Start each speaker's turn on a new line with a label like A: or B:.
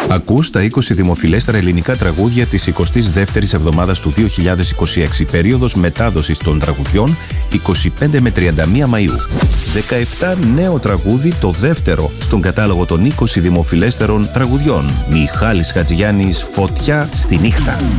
A: Ακούς τα 20 δημοφιλέστερα ελληνικά τραγούδια της 22ης εβδομάδας του 2026, περίοδος μετάδοσης των τραγουδιών 25 με 31 Μαΐου. 17 νέο τραγούδι, το δεύτερο στον κατάλογο των 20 δημοφιλέστερων τραγουδιών. Μιχάλης Χατζηγιάννης, Φωτιά στη νύχτα.